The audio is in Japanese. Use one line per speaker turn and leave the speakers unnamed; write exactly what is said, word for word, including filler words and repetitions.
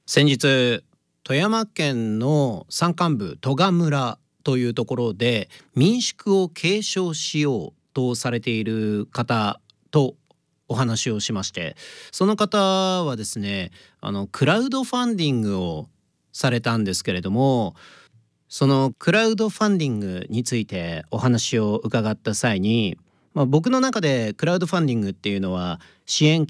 先日富山県の山間部戸賀村というところで民宿を継承しようとされている方とお話をしまして、その方はですね、あのクラウドファンディングをされたんですけれども、そのクラウドファンディングについてお話を伺った際に、まあ、僕の中でクラウドファンディングっていうのは支援